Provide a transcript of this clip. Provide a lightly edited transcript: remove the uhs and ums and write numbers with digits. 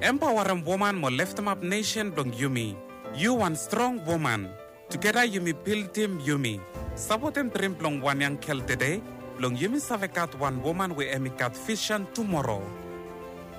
Empowering woman mo lift up nation blong Yumi. You one strong woman. Together Yumi build team Yumi. Saboten dream blong one young kel today. Blong Yumi savekat one woman we emikat vision tomorrow.